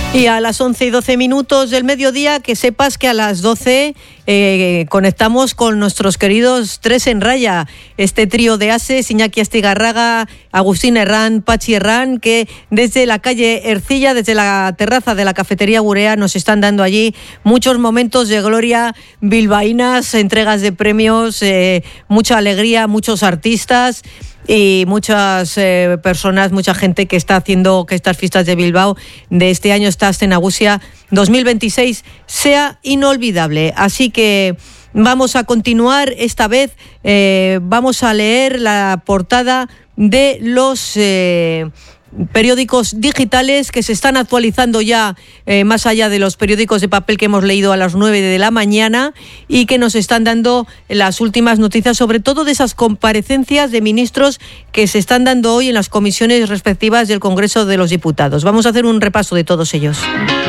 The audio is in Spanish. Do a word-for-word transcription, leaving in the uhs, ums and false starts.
Y a las once y doce minutos del mediodía, que sepas que a las doce eh, conectamos con nuestros queridos Tres en Raya, este trío de ases, Iñaki Astigarraga, Agustín Herrán, Pachi Herrán, que desde la calle Ercilla, desde la terraza de la cafetería Gurea, nos están dando allí muchos momentos de gloria bilbaínas, entregas de premios, eh, mucha alegría, muchos artistas y muchas eh, personas, mucha gente que está haciendo que estas fiestas de Bilbao de este año, esta Astenagusia dos mil veintiséis, sea inolvidable. Así que vamos a continuar esta vez, eh, vamos a leer la portada de los eh, periódicos digitales que se están actualizando ya eh, más allá de los periódicos de papel que hemos leído a las nueve de la mañana y que nos están dando las últimas noticias, sobre todo de esas comparecencias de ministros que se están dando hoy en las comisiones respectivas del Congreso de los Diputados. Vamos a hacer un repaso de todos ellos.